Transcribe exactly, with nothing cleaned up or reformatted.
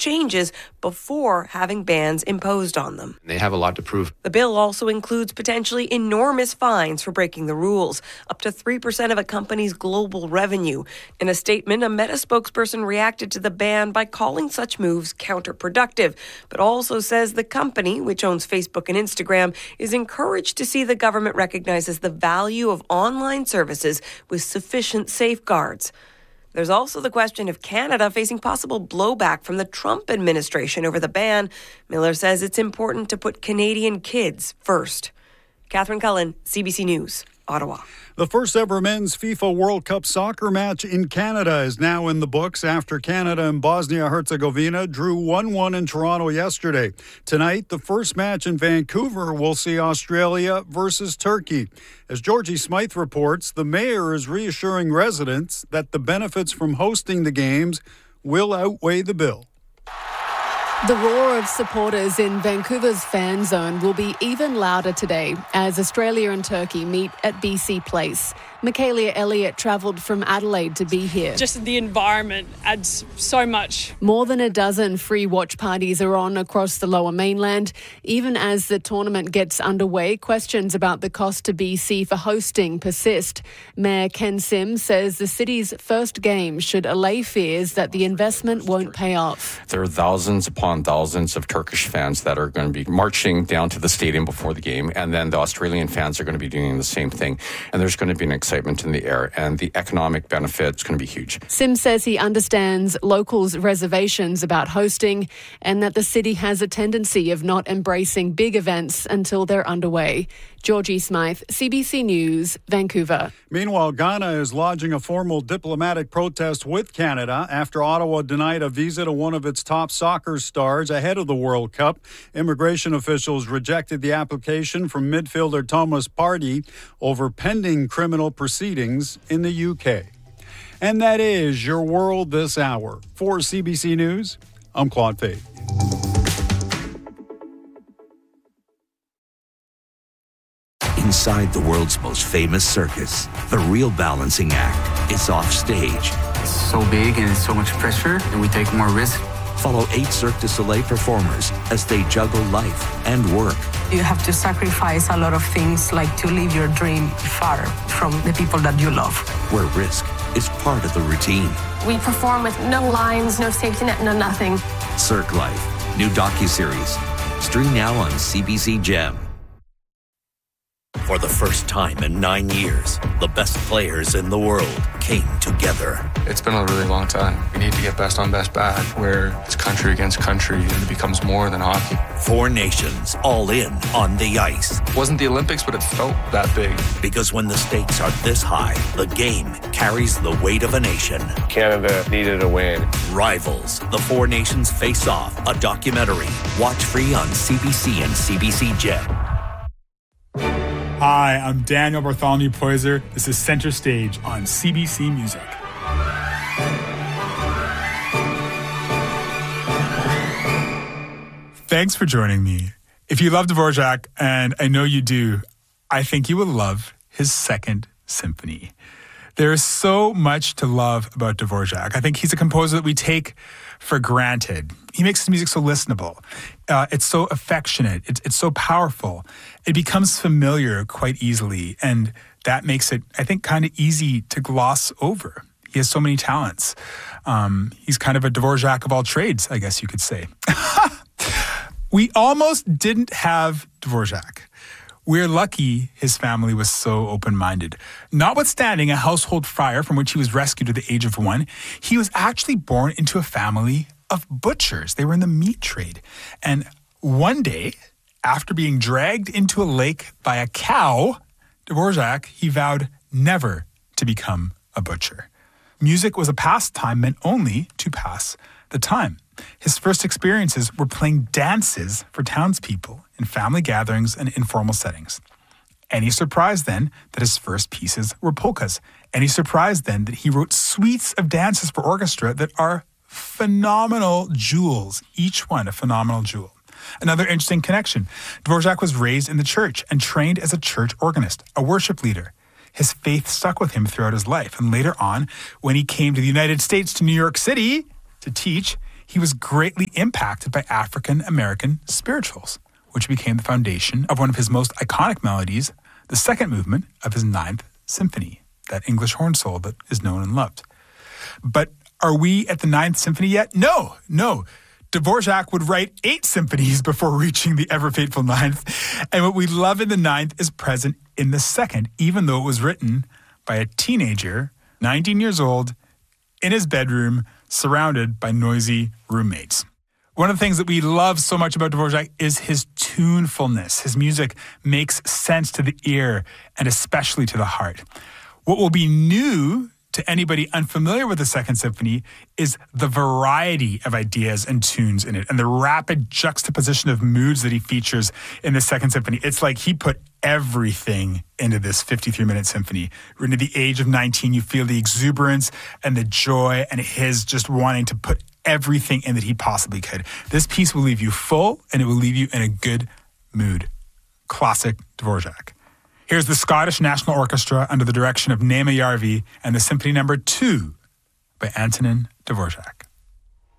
changes before having bans imposed on them. They have a lot to prove. The bill also includes potentially enormous fines for breaking the rules, up to three percent of a company's global revenue. In a statement, a Meta spokesperson reacted to the ban by calling such moves counterproductive, but also says the company, which owns Facebook and Instagram, is encouraged to see the government recognizes the value of online services with sufficient safeguards. There's also the question of Canada facing possible blowback from the Trump administration over the ban. Miller says it's important to put Canadian kids first. Catherine Cullen, C B C News, Ottawa. The first ever men's FIFA World Cup soccer match in Canada is now in the books after Canada and Bosnia-Herzegovina drew one one in Toronto yesterday. Tonight, the first match in Vancouver will see Australia versus Turkey. As Georgie Smythe reports, the mayor is reassuring residents that the benefits from hosting the games will outweigh the bill. The roar of supporters in Vancouver's fan zone will be even louder today as Australia and Turkey meet at B C Place. Michaela Elliott travelled from Adelaide to be here. Just the environment adds so much. More than a dozen free watch parties are on across the Lower Mainland. Even as the tournament gets underway, questions about the cost to B C for hosting persist. Mayor Ken Sim says the city's first game should allay fears that the investment won't pay off. There are thousands upon thousands of Turkish fans that are going to be marching down to the stadium before the game, and then the Australian fans are going to be doing the same thing. And there's going to be an excitement in the air, and the economic benefit is going to be huge. Sim says he understands locals' reservations about hosting and that the city has a tendency of not embracing big events until they're underway. Georgie Smythe, C B C News, Vancouver. Meanwhile, Ghana is lodging a formal diplomatic protest with Canada after Ottawa denied a visa to one of its top soccer stars ahead of the World Cup. Immigration officials rejected the application from midfielder Thomas Partey over pending criminal proceedings in the U K. And that is your world this hour. For C B C News, I'm Claude Fay. Inside the world's most famous circus, the real balancing act is off stage. It's so big and it's so much pressure, and we take more risk. Follow eight Cirque du Soleil performers as they juggle life and work. You have to sacrifice a lot of things, like to live your dream far from the people that you love. Where risk is part of the routine. We perform with no lines, no safety net, no nothing. Cirque Life, new docuseries. Stream now on C B C Gem. For the first time in nine years, the best players in the world came together. It's been a really long time. We need to get best on best back, where it's country against country and it becomes more than hockey. Four nations all in on the ice. It wasn't the Olympics, but it felt that big. Because when the stakes are this high, the game carries the weight of a nation. Canada needed a win. Rivals, the Four Nations Face Off, a documentary. Watch free on C B C and C B C Gem. Hi, I'm Daniel Bartholomew Poyser. This is Center Stage on C B C Music. Thanks for joining me. If you love Dvorak, and I know you do, I think you will love his Second Symphony. There is so much to love about Dvorak. I think he's a composer that we take for granted. He makes his music so listenable. Uh, it's so affectionate. It's, it's so powerful. It becomes familiar quite easily, and that makes it, I think, kind of easy to gloss over. He has so many talents. Um, he's kind of a Dvorak of all trades, I guess you could say. We almost didn't have Dvorak. We're lucky his family was so open-minded. Notwithstanding a household fire from which he was rescued at the age of one, he was actually born into a family of butchers. They were in the meat trade. And one day, after being dragged into a lake by a cow, Dvorak, he vowed never to become a butcher. Music was a pastime meant only to pass the time. His first experiences were playing dances for townspeople in family gatherings and informal settings. Any surprise then that his first pieces were polkas? Any surprise then that he wrote suites of dances for orchestra that are phenomenal jewels, each one a phenomenal jewel? Another interesting connection. Dvorak was raised in the church and trained as a church organist, a worship leader. His faith stuck with him throughout his life, and later on, when he came to the United States, to New York City, to teach, he was greatly impacted by African American spirituals, which became the foundation of one of his most iconic melodies, the second movement of his Ninth Symphony, that English horn solo that is known and loved. But are we at the Ninth Symphony yet? No, no. Dvorak would write eight symphonies before reaching the ever-fateful Ninth, and what we love in the Ninth is present in the Second, even though it was written by a teenager, nineteen years old, in his bedroom, surrounded by noisy roommates. One of the things that we love so much about Dvorak is his tunefulness. His music makes sense to the ear and especially to the heart. What will be new to anybody unfamiliar with the Second Symphony is the variety of ideas and tunes in it and the rapid juxtaposition of moods that he features in the Second Symphony. It's like he put everything into this fifty-three minute symphony. Written at the age of nineteen, you feel the exuberance and the joy and his just wanting to put everything in that he possibly could. This piece will leave you full and it will leave you in a good mood. Classic Dvorak. Here's the Scottish National Orchestra under the direction of Naima Järvi and the Symphony Number Two by Antonin Dvorak.